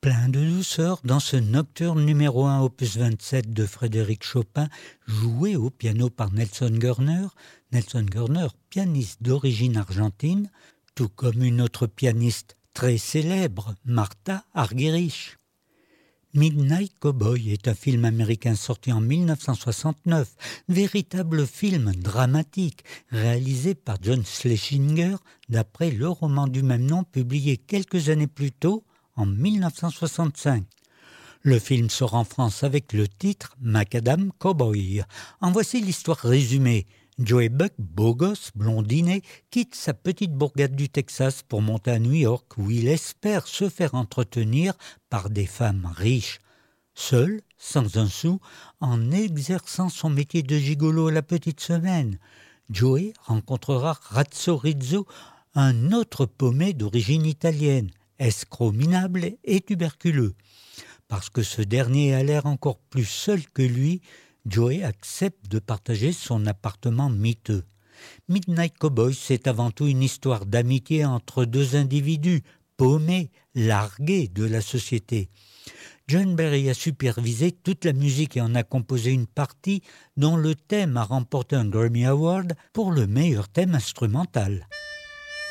Plein de douceur dans ce nocturne numéro 1 opus 27 de Frédéric Chopin, joué au piano par Nelson Gurner. Nelson Gurner, pianiste d'origine argentine, tout comme une autre pianiste très célèbre, Martha Argerich. Midnight Cowboy est un film américain sorti en 1969, véritable film dramatique réalisé par John Schlesinger d'après le roman du même nom publié quelques années plus tôt, en 1965. Le film sort en France avec le titre Macadam Cowboy. En voici l'histoire résumée. Joey Buck, beau gosse, blondinet, quitte sa petite bourgade du Texas pour monter à New York où il espère se faire entretenir par des femmes riches. Seul, sans un sou, en exerçant son métier de gigolo la petite semaine, Joey rencontrera Razzo Rizzo, un autre paumé d'origine italienne, escroc minable et tuberculeux. Parce que ce dernier a l'air encore plus seul que lui, Joey accepte de partager son appartement miteux. Midnight Cowboy, c'est avant tout une histoire d'amitié entre deux individus, paumés, largués de la société. John Barry a supervisé toute la musique et en a composé une partie dont le thème a remporté un Grammy Award pour le meilleur thème instrumental.